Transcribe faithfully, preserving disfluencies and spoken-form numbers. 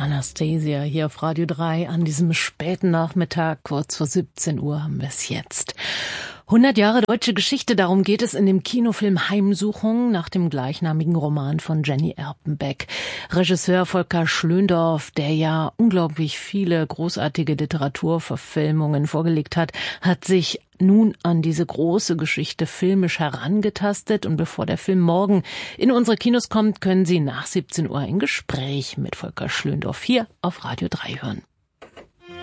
Anastasia hier auf Radio drei an diesem späten Nachmittag, kurz vor siebzehn Uhr haben wir es jetzt. hundert Jahre deutsche Geschichte, darum geht es in dem Kinofilm Heimsuchung nach dem gleichnamigen Roman von Jenny Erpenbeck. Regisseur Volker Schlöndorff, der ja unglaublich viele großartige Literaturverfilmungen vorgelegt hat, hat sich nun an diese große Geschichte filmisch herangetastet. Und bevor der Film morgen in unsere Kinos kommt, können Sie nach siebzehn Uhr ein Gespräch mit Volker Schlöndorff hier auf Radio drei hören.